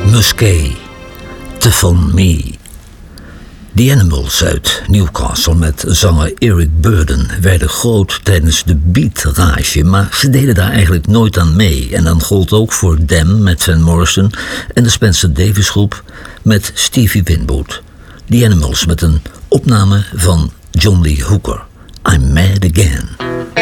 Musquet, Tefon Me. The Animals uit Newcastle met zanger Eric Burdon werden groot tijdens de beatrage, maar ze deden daar eigenlijk nooit aan mee. En dan gold ook voor Them met Van Morrison en de Spencer Davis groep met Stevie Winwood. The Animals met een opname van John Lee Hooker, I'm Mad Again.